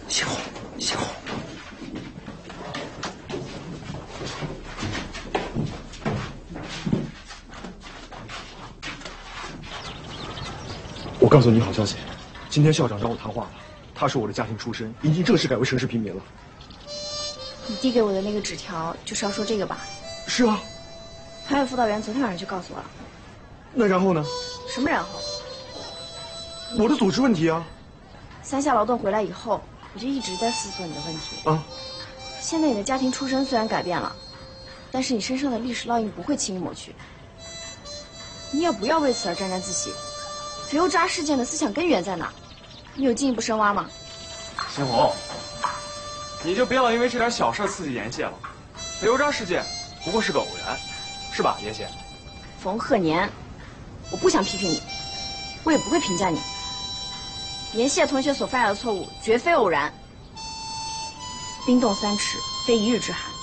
姓洪，姓洪。我告诉你好消息，今天校长找我谈话了。他说我的家庭出身已经正式改为城市平民了。 你递给我的那个纸条就是要说这个吧？ 是啊。 团委辅导员昨天晚上就告诉我了。 那然后呢？ 什么然后？ 我的组织问题啊。 三下劳动回来以后，我就一直在思索你的问题啊。 现在你的家庭出身虽然改变了，但是你身上的历史烙印不会轻易抹去。你也不要为此而沾沾自喜。肥油渣事件的思想根源在哪？你有进一步深挖吗？ 秦红，你就不要因为这点小事刺激严谢了。肥油渣事件不过是个偶然，是吧，严谢？ 冯鹤年，我不想批评你，我也不会评价你。严谢同学所犯下的错误绝非偶然。冰冻3尺，非一日之寒。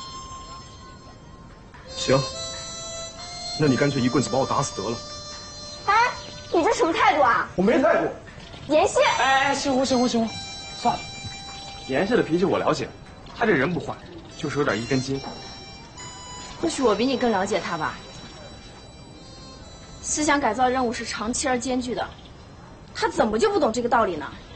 行，那你干脆一棍子把我打死得了。 哎，你这什么态度啊？ 我没态度。 严谢， 哎，行红，算了。严谢的脾气我了解，他这人不坏，就是有点一根筋。 或许我比你更了解他吧。思想改造任务是长期而艰巨的，他怎么就不懂这个道理呢？